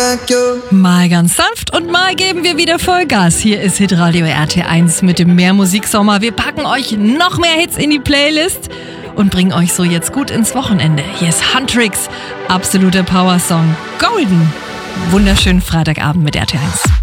like you. Mal ganz sanft und mal geben wir wieder Vollgas. Hier ist Hitradio RT1 mit dem Mehrmusiksommer. Wir packen euch noch mehr Hits in die Playlist und bringen euch so jetzt gut ins Wochenende. Hier ist Huntrix, absoluter Powersong. Golden. Wunderschönen Freitagabend mit RT1.